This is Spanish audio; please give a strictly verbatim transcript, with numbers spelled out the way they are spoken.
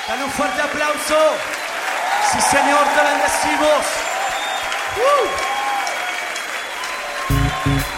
Dale un fuerte aplauso. Sí, señor, te bendecimos. ¡Uh!